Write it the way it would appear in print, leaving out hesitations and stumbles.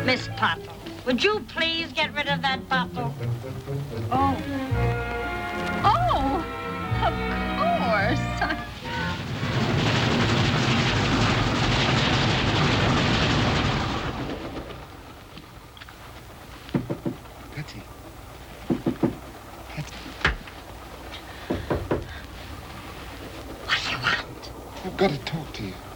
Miss Pottle, would you please get rid of that bottle? Oh. Oh, of course. Betty. Betty. What do you want? I've got to talk to you.